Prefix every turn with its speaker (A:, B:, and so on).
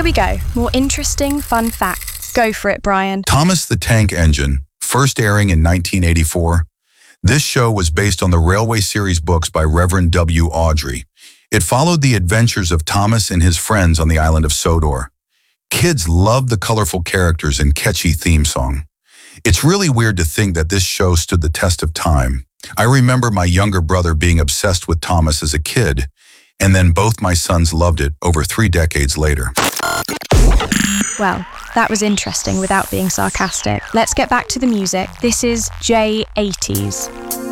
A: Here we go. More interesting, fun facts. Go for it, Brian.
B: Thomas the Tank Engine, first airing in 1984. This show was based on the Railway Series books by Reverend W. Awdry. It followed the adventures of Thomas and his friends on the island of Sodor. Kids loved the colorful characters and catchy theme song. It's really weird to think that this show stood the test of time. I remember my younger brother being obsessed with Thomas as a kid, and then both my sons loved it over 3 decades later.
A: Well, that was interesting without being sarcastic. Let's get back to the music. This is J80s.